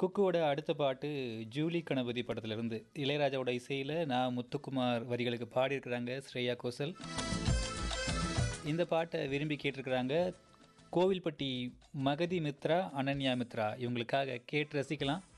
குக்குவோட அடுத்த பாட்டு ஜூலி கணபதி படத்திலிருந்து இளையராஜாவோட இசையில் நான் முத்துக்குமார் வரிகளுக்கு பாடியிருக்கிறாங்க ஸ்ரேயா கோசல். இந்த பாட்டை விரும்பி கேட்டிருக்கிறாங்க கோவில்பட்டி மகதி மித்ரா, அனன்யா மித்ரா. இவங்களுக்காக கேட்டு ரசிக்கலாம்.